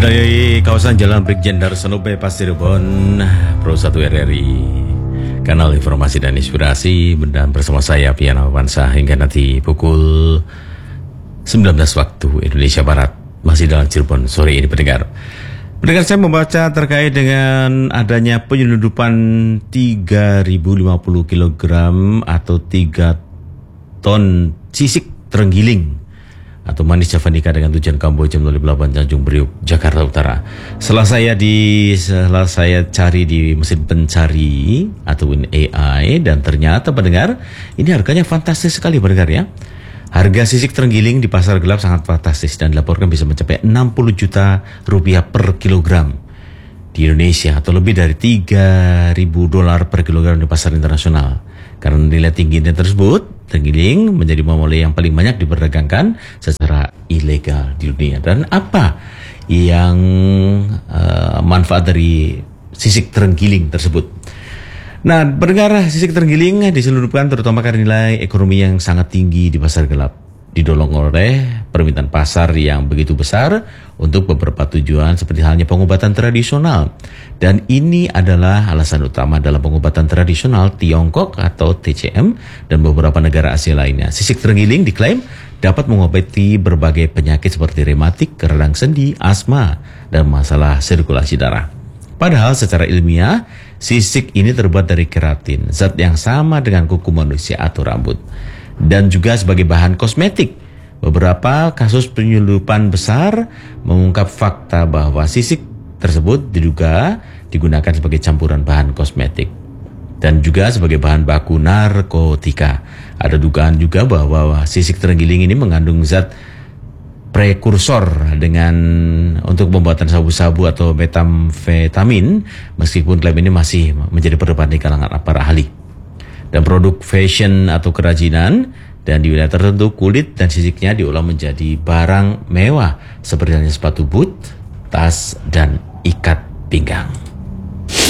Dari kawasan Jalan Brigjen Darsono Bypass Cirebon, Pro 1 RRI, kanal informasi dan inspirasi, dan bersama saya Pian Awansa hingga nanti pukul 19 waktu Indonesia Barat, masih dalam Cirebon sore ini pendengar. Pendengar, saya membaca terkait dengan adanya penyelundupan 3.050 kg atau 3 ton sisik terenggiling atau manis javanica dengan tujuan Kamboja melalui pelabuhan Tanjung Priok, Jakarta Utara. Setelah saya cari di mesin pencari ataupun AI, dan ternyata pendengar, ini harganya fantastis sekali pendengar ya. Harga sisik terenggiling di pasar gelap sangat fantastis dan dilaporkan bisa mencapai 60 juta rupiah per kilogram di Indonesia, atau lebih dari 3.000 dolar per kilogram di pasar internasional. Karena nilai tingginya tersebut, terenggiling menjadi momole yang paling banyak diperdagangkan secara ilegal di dunia. Dan apa yang manfaat dari sisik terenggiling tersebut? Nah, pendengar, sisik terenggiling diselundupkan terutama karena nilai ekonomi yang sangat tinggi di pasar gelap, didolong oleh permintaan pasar yang begitu besar untuk beberapa tujuan seperti halnya pengobatan tradisional. Dan ini adalah alasan utama dalam pengobatan tradisional Tiongkok atau TCM dan beberapa negara Asia lainnya. Sisik terenggiling diklaim dapat mengobati berbagai penyakit seperti rematik, radang sendi, asma, dan masalah sirkulasi darah. Padahal secara ilmiah, sisik ini terbuat dari keratin, zat yang sama dengan kuku manusia atau rambut, dan juga sebagai bahan kosmetik. Beberapa kasus penyelundupan besar mengungkap fakta bahwa sisik tersebut diduga digunakan sebagai campuran bahan kosmetik dan juga sebagai bahan baku narkotika. Ada dugaan juga bahwa sisik terenggiling ini mengandung zat prekursor untuk pembuatan sabu-sabu atau metamfetamin, meskipun klaim ini masih menjadi perdebatan di kalangan para ahli. Dan produk fashion atau kerajinan, dan di wilayah tertentu kulit dan sisiknya diolah menjadi barang mewah seperti sepatu boot, tas, dan ikat pinggang.